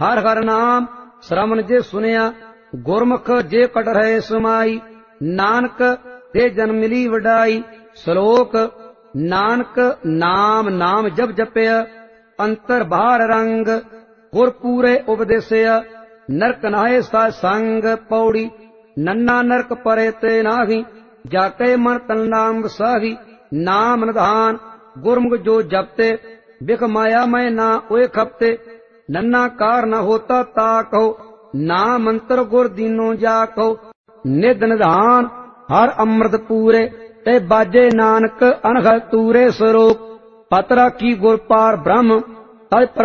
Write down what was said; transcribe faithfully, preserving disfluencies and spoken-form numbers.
हर हर नाम श्रवण जे सुनिया, गुरमुख जे कट रहे समाई। नानक ते जन मिली वडाई। श्लोक नानक नाम नाम जप जपया, अंतर बाहर रंग गुर पूरे उपदेशया। नरक नाहे सा संग पौड़ी, नन्ना नरक परे ते नाही। जाके मन तन नाम वसाही, नाम निधान गुरमुख जो जपते। बिख माया मैं ना ओए खपते, नन्ना कार न होता ता कहो। नाम मंत्र गुर दीनो जा कहो। निध निधान हर अमृत पूरे, ते बाजे नानक अनघ तूरे। स्वरूप पत राखी गुर पार ब्रह्म, तज